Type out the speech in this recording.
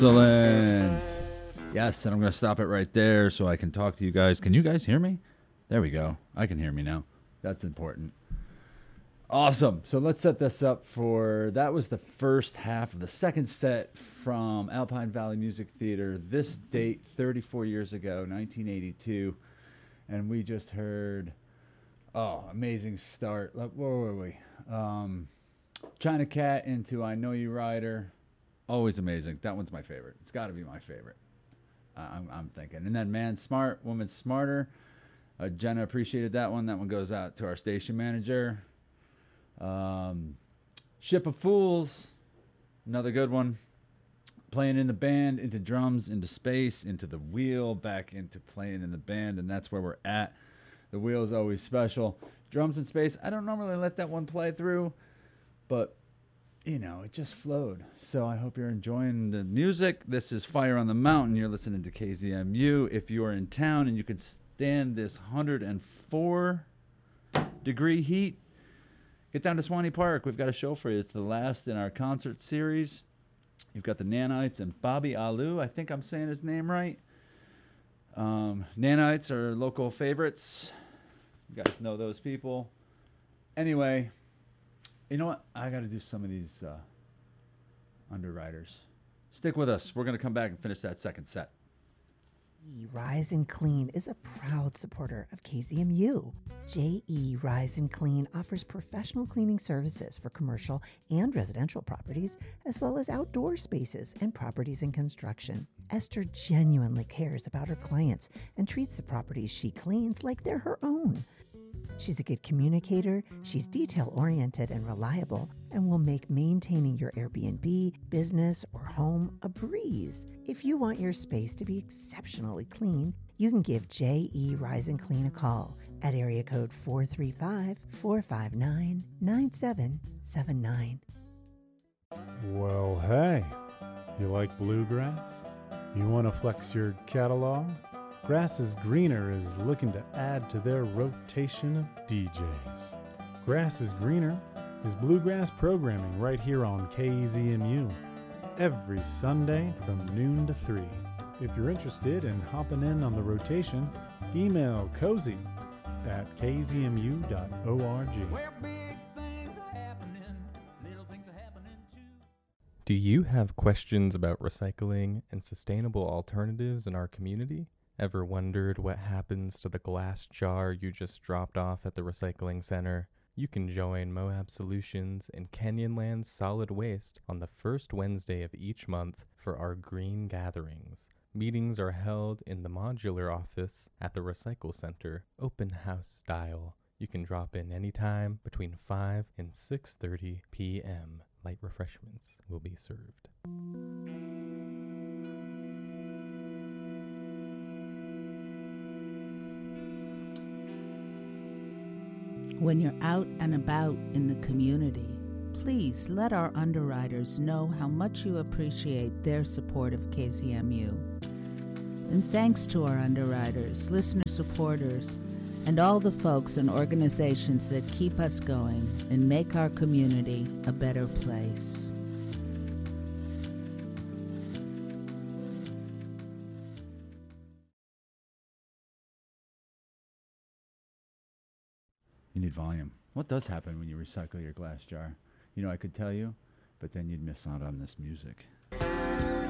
Excellent. Yes, and I'm going to stop it right there so I can talk to you guys. Can you guys hear me? There we go. I can hear me now. That's important. Awesome. So let's set this up for that was the first half of the second set from Alpine Valley Music Theater. This date 34 years ago, 1982. And we just heard amazing start. Where were we? China Cat into I Know You Rider. Always amazing. That one's my favorite. It's got to be my favorite. I'm thinking. And then Man Smart, Woman Smarter. Jenna appreciated that one. That one goes out to our station manager. Ship of Fools, another good one. Playing in the band, into drums, into space, into the wheel, back into playing in the band, and that's where we're at. The wheel is always special. Drums in space, I don't normally let that one play through, but, you know, it just flowed. So I hope you're enjoying the music. This is Fire on the Mountain. You're listening to KZMU. If you are in town and you could stand this 104-degree heat, get down to Swanee Park. We've got a show for you. It's the last in our concert series. You've got the Nanites and Bobby Alou. I think I'm saying his name right. Nanites are local favorites. You guys know those people. Anyway, you know what? I got to do some of these underwriters. Stick with us. We're going to come back and finish that second set. Rise and Clean is a proud supporter of KZMU. JE Rise and Clean offers professional cleaning services for commercial and residential properties, as well as outdoor spaces and properties in construction. Esther genuinely cares about her clients and treats the properties she cleans like they're her own. She's a good communicator, she's detail-oriented and reliable, and will make maintaining your Airbnb, business, or home a breeze. If you want your space to be exceptionally clean, you can give J.E. Rise and Clean a call at area code 435-459-9779. Well, hey, you like bluegrass? You want to flex your catalog? Grass is Greener is looking to add to their rotation of DJs. Grass is Greener is bluegrass programming right here on KZMU every Sunday from noon to 3. If you're interested in hopping in on the rotation, email cozy at kzmu.org. Where big things are happening, little things are happening too. Do you have questions about recycling and sustainable alternatives in our community? Ever wondered what happens to the glass jar you just dropped off at the recycling center? You can join Moab Solutions and Canyonlands Solid Waste on the first Wednesday of each month for our green gatherings. Meetings are held in the modular office at the Recycle Center, open house style. You can drop in anytime between 5 and 6:30 p.m. Light refreshments will be served. When you're out and about in the community, please let our underwriters know how much you appreciate their support of KZMU. And thanks to our underwriters, listener supporters, and all the folks and organizations that keep us going and make our community a better place. You need volume. What does happen when you recycle your glass jar? You know, I could tell you, but then you'd miss out on this music.